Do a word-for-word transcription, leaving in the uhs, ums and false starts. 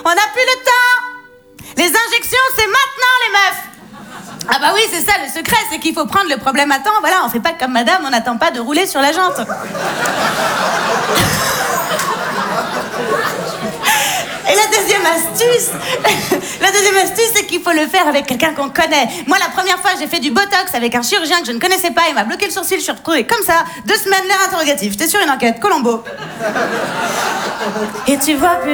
On n'a plus le temps. Les injections, c'est maintenant, les meufs. Ah bah oui, c'est ça, le secret, c'est qu'il faut prendre le problème à temps. Voilà, on fait pas comme madame, on n'attend pas de rouler sur la jante. Et la deuxième astuce, la deuxième astuce, c'est qu'il faut le faire avec quelqu'un qu'on connaît. Moi, la première fois, j'ai fait du botox avec un chirurgien que je ne connaissais pas. Il m'a bloqué le sourcil, je suis retrouvée comme ça. Deux semaines, l'air interrogatif. J'étais sur une enquête, Colombo. Et tu vois plus